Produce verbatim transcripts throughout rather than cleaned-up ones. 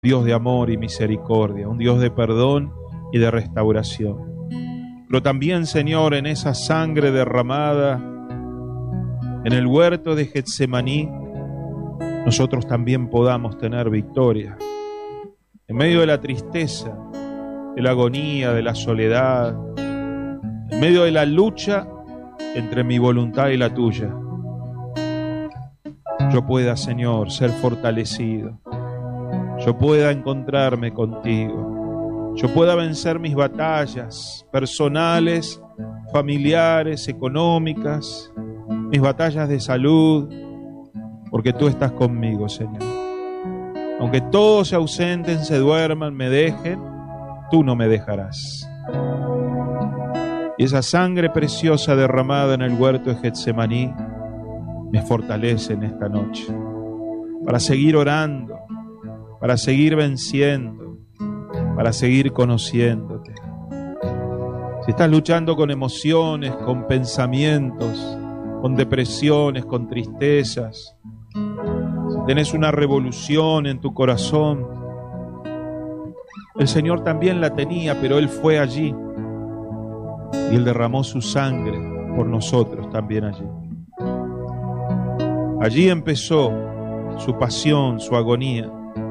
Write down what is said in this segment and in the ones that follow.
Dios de amor y misericordia, un Dios de perdón y de restauración. Pero también, Señor, en esa sangre derramada en el huerto de Getsemaní, nosotros también podamos tener victoria. En medio de la tristeza, de la agonía, de la soledad, en medio de la lucha entre mi voluntad y la tuya, yo pueda, Señor, ser fortalecido. Yo pueda encontrarme contigo, yo pueda vencer mis batallas personales, familiares, económicas, mis batallas de salud, porque tú estás conmigo, Señor. Aunque todos se ausenten, se duerman, me dejen, tú no me dejarás. Y esa sangre preciosa derramada en el huerto de Getsemaní me fortalece en esta noche para seguir orando, para seguir venciendo, para seguir conociéndote. Si estás luchando con emociones, con pensamientos, con depresiones, con tristezas, si tenés una revolución en tu corazón, el Señor también la tenía, pero Él fue allí y Él derramó su sangre por nosotros también allí. Allí empezó su pasión, su agonía.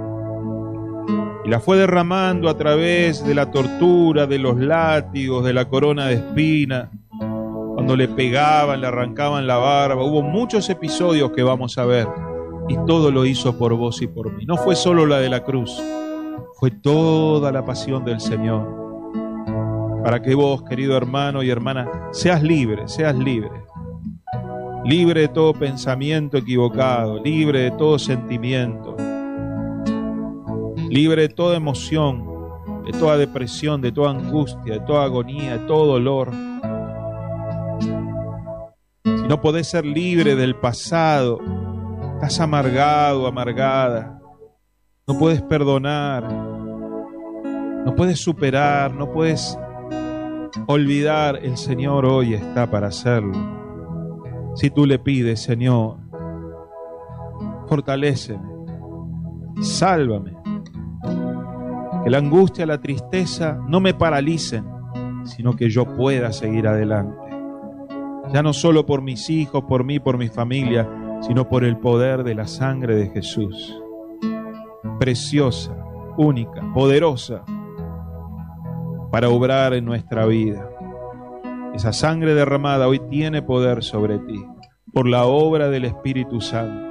Y la fue derramando a través de la tortura, de los látigos, de la corona de espina, cuando le pegaban, le arrancaban la barba. Hubo muchos episodios que vamos a ver, y todo lo hizo por vos y por mí. No fue solo la de la cruz, fue toda la pasión del Señor, para que vos, querido hermano y hermana, seas libre, seas libre. Libre de todo pensamiento equivocado, libre de todo sentimiento, libre de toda emoción, de toda depresión, de toda angustia, de toda agonía, de todo dolor. Si no podés ser libre del pasado, estás amargado, amargada, no puedes perdonar, no puedes superar, no puedes olvidar, el Señor hoy está para hacerlo. Si tú le pides, Señor, fortaléceme, sálvame, que la angustia, la tristeza no me paralicen, sino que yo pueda seguir adelante. Ya no solo por mis hijos, por mí, por mi familia, sino por el poder de la sangre de Jesús. Preciosa, única, poderosa, para obrar en nuestra vida. Esa sangre derramada hoy tiene poder sobre ti, por la obra del Espíritu Santo.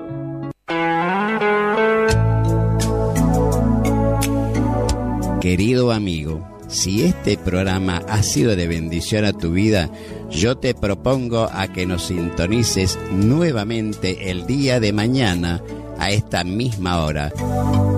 Querido amigo, si este programa ha sido de bendición a tu vida, yo te propongo a que nos sintonices nuevamente el día de mañana a esta misma hora.